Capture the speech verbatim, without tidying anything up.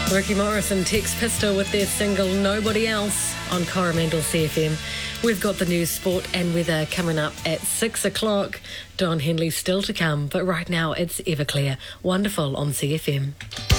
Ricky Morris and Tex Pistol with their single Nobody Else on Coromandel C F M. We've got the news, sport and weather coming up at six o'clock. Don Henley still to come, but right now it's Everclear. Wonderful on C F M.